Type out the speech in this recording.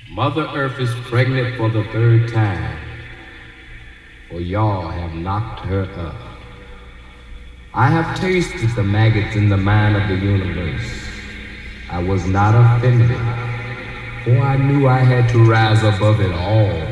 Mother Earth is pregnant for the third time, for y'all have knocked her up. I have tasted the maggots in the mind of the universe. I was not offended, for I knew I had to rise above it all.